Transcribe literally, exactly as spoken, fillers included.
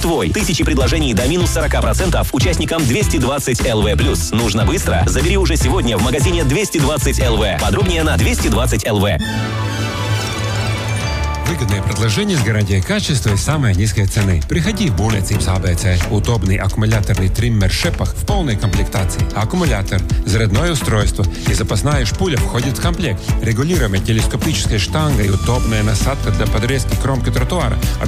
твой. Тысячи предложений до минус сорок процентов участникам двести двадцать эл ви плюс. Нужно быстро? Забери уже сегодня в магазине двести двадцать эл ви. Подробнее на двести двадцать эл ви. Выгодное предложение с гарантией качества и самой низкой цены. Приходи в Būvniecības а бэ цэ. Удобный аккумуляторный триммер Шепах в полной комплектации. Аккумулятор, зарядное устройство и запасная шпуля входит в комплект. Регулируемая телескопическая штанга и удобная насадка для подрезки кромки тротуара.